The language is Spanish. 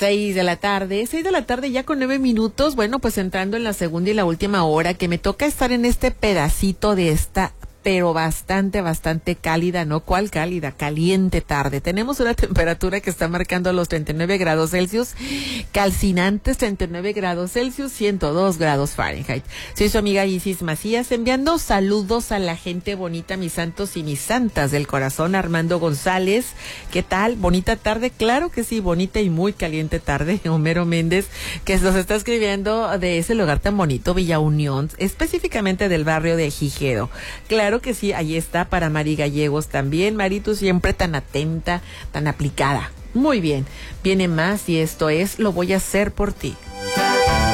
6 de la tarde ya con 9 minutos. Bueno, pues entrando en la segunda y la última hora, que me toca estar en este pedacito de esta, pero bastante cálida, ¿no? ¿Cuál cálida? Caliente tarde. Tenemos una temperatura que está marcando los 39 grados Celsius, calcinantes 39 grados Celsius, 102 grados Fahrenheit. Soy su amiga Isis Macías, enviando saludos a la gente bonita, mis santos y mis santas del corazón. Armando González, ¿qué tal? Bonita tarde, claro que sí, bonita y muy caliente tarde. Homero Méndez, que nos está escribiendo de ese lugar tan bonito, Villa Unión, específicamente del barrio de Gijedo. Claro que sí, ahí está para Mari Gallegos también. Mari, tú siempre tan atenta, tan aplicada. Muy bien, viene más y esto es Lo voy a hacer por ti.